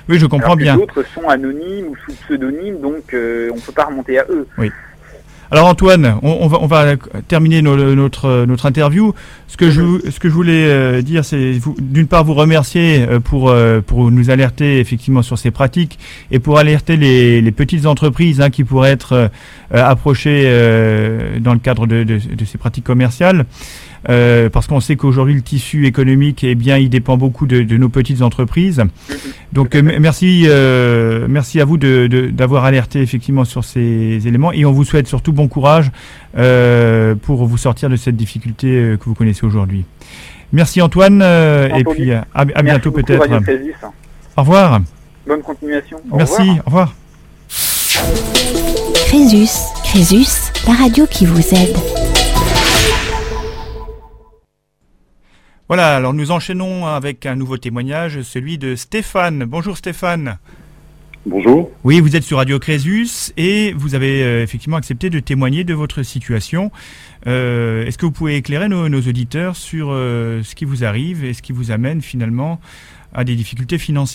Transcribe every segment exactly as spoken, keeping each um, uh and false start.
Oui, je comprends alors que bien. D'autres sont anonymes ou sous pseudonyme, donc euh, on ne peut pas remonter à eux. Oui. Alors Antoine, on, on, va, on va terminer nos, notre, notre interview. Ce que, je, ce que je voulais euh, dire, c'est vous, d'une part vous remercier pour, euh, pour nous alerter effectivement sur ces pratiques et pour alerter les, les petites entreprises hein, qui pourraient être euh, approchées euh, dans le cadre de, de, de ces pratiques commerciales. Euh, parce qu'on sait qu'aujourd'hui le tissu économique, eh bien, il dépend beaucoup de, de nos petites entreprises. Donc euh, merci, euh, merci à vous de, de, d'avoir alerté effectivement sur ces éléments et on vous souhaite surtout bon courage euh, pour vous sortir de cette difficulté euh, que vous connaissez aujourd'hui. Merci Antoine euh, et puis à, à bientôt beaucoup, peut-être. Radio Crésus. Au revoir. Bonne continuation. Au merci. revoir. Au revoir. Crésus, Crésus, la radio qui vous aide. Voilà, alors nous enchaînons avec un nouveau témoignage, celui de Stéphane. Bonjour Stéphane. Bonjour. Oui, vous êtes sur Radio Crésus et vous avez euh, effectivement accepté de témoigner de votre situation. Euh, est-ce que vous pouvez éclairer nos, nos auditeurs sur euh, ce qui vous arrive et ce qui vous amène finalement à des difficultés financières ?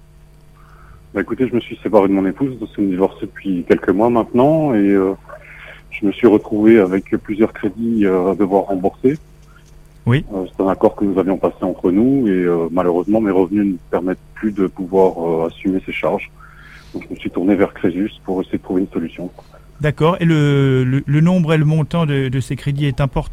Bah écoutez, je me suis séparé de mon épouse, nous sommes divorcés depuis quelques mois maintenant et euh, je me suis retrouvé avec plusieurs crédits euh, à devoir rembourser. Oui. Euh, c'est un accord que nous avions passé entre nous et euh, malheureusement mes revenus ne permettent plus de pouvoir euh, assumer ces charges. Donc je me suis tourné vers Crésus pour essayer de trouver une solution. D'accord. Et le, le, le nombre et le montant de, de ces crédits est important ?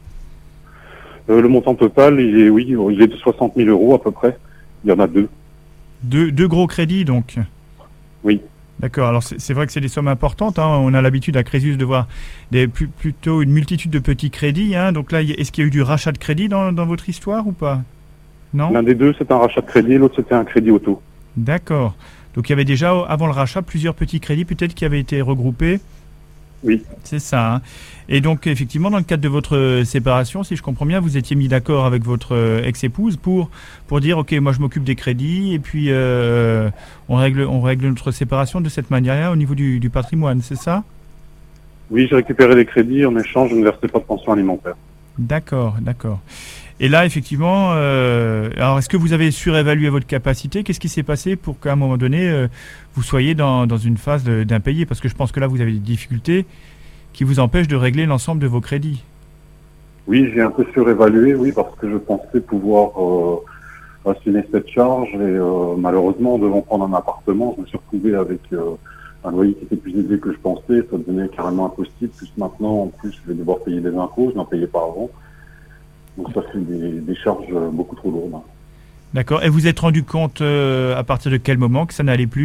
euh, Le montant total, il est, oui, il est de soixante mille euros à peu près. Il y en a deux. Deux, deux gros crédits donc ? Oui. D'accord, alors c'est, c'est vrai que c'est des sommes importantes, hein. On a l'habitude à Crésus de voir des, plus, plutôt une multitude de petits crédits, hein. Donc là, est-ce qu'il y a eu du rachat de crédit dans, dans votre histoire ou pas ? Non ? L'un des deux, c'est un rachat de crédit, l'autre, c'était un crédit auto. D'accord, donc il y avait déjà, avant le rachat, plusieurs petits crédits peut-être qui avaient été regroupés ? Oui. C'est ça, hein. Et donc effectivement, dans le cadre de votre séparation, si je comprends bien, vous étiez mis d'accord avec votre ex-épouse pour, pour dire, ok, moi je m'occupe des crédits et puis euh, on, règle, on règle notre séparation de cette manière-là au niveau du, du patrimoine, c'est ça ? Oui, j'ai récupéré les crédits, en échange, je ne versais pas de pension alimentaire. D'accord, d'accord. Et là, effectivement, euh, alors est-ce que vous avez surévalué votre capacité ? Qu'est-ce qui s'est passé pour qu'à un moment donné, euh, vous soyez dans, dans une phase de, d'impayé ? Parce que je pense que là, vous avez des difficultés qui vous empêchent de régler l'ensemble de vos crédits. Oui, j'ai un peu surévalué, oui, parce que je pensais pouvoir euh, assumer cette charge et euh, malheureusement, devant prendre un appartement, je me suis retrouvé avec euh, un loyer qui était plus élevé que je pensais. Ça devenait carrément impossible. Plus maintenant, en plus, je vais devoir payer des impôts, je n'en payais pas avant. Donc ça fait des, des charges beaucoup trop lourdes. D'accord. Et vous êtes rendu compte euh, à partir de quel moment que ça n'allait plus ?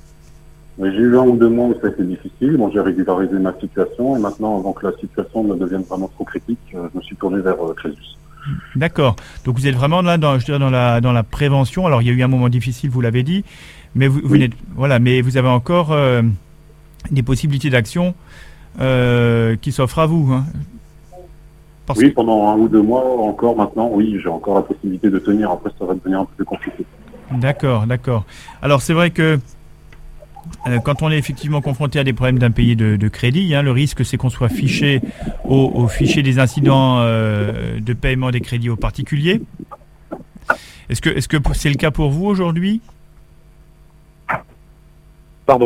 Mais j'ai eu un ou deux mois où ça a été difficile. Bon, j'ai régularisé ma situation et maintenant, avant que la situation ne devienne vraiment trop critique, je me suis tourné vers euh, Crésus. D'accord. Donc vous êtes vraiment là, dans, je dirais, dans la dans la prévention. Alors il y a eu un moment difficile, vous l'avez dit, mais vous, vous oui. n'êtes voilà, mais vous avez encore euh, des possibilités d'action euh, qui s'offrent à vous. Hein. Parce oui, que... pendant un ou deux mois encore maintenant, oui, j'ai encore la possibilité de tenir. Après, ça va devenir un peu plus compliqué. D'accord, d'accord. Alors c'est vrai que Euh, quand on est effectivement confronté à des problèmes d'impayés de, de crédit, hein, le risque c'est qu'on soit fiché au, au fichier des incidents euh, de paiement des crédits aux particuliers. Est-ce que, est-ce que c'est le cas pour vous aujourd'hui ? Pardon ?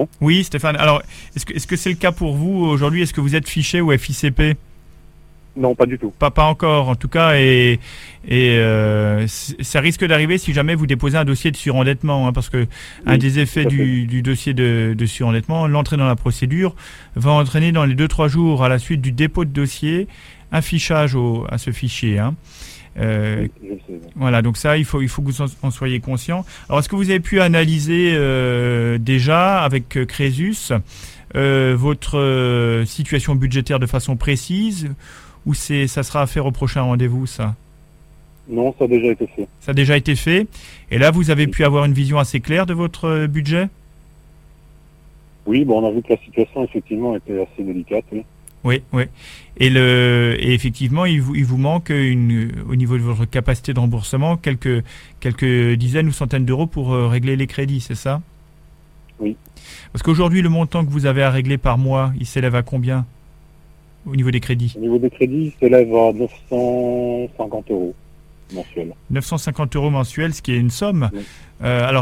Oui, Stéphane. Alors, est-ce que, est-ce que c'est le cas pour vous aujourd'hui ? Est-ce que vous êtes fiché au F I C P ? Non, pas du tout. Pas, pas encore, en tout cas, et, et euh, ça risque d'arriver si jamais vous déposez un dossier de surendettement, hein, parce que oui, un des effets du, du dossier de, de surendettement, l'entrée dans la procédure, va entraîner dans les deux trois jours à la suite du dépôt de dossier un fichage au, à ce fichier. Hein. Euh, oui, je sais, oui. Voilà, donc ça, il faut, il faut que vous en, en soyez conscient. Alors, est-ce que vous avez pu analyser euh, déjà avec euh, Crésus euh, votre euh, situation budgétaire de façon précise ? Ou c'est, ça sera à faire au prochain rendez-vous, ça ? Non, ça a déjà été fait. Ça a déjà été fait. Et là, vous avez pu avoir une vision assez claire de votre budget ? Oui, bon, on a vu que la situation, effectivement, était assez délicate. Oui, oui. oui. Et, le, et effectivement, il vous, il vous manque, une, au niveau de votre capacité de remboursement, quelques, quelques dizaines ou centaines d'euros pour euh, régler les crédits, c'est ça ? Oui. Parce qu'aujourd'hui, le montant que vous avez à régler par mois, il s'élève à combien ? Au niveau des crédits ? Au niveau des crédits, il s'élève à neuf cent cinquante euros mensuels. neuf cent cinquante euros mensuels, ce qui est une somme. Oui. Euh, alors,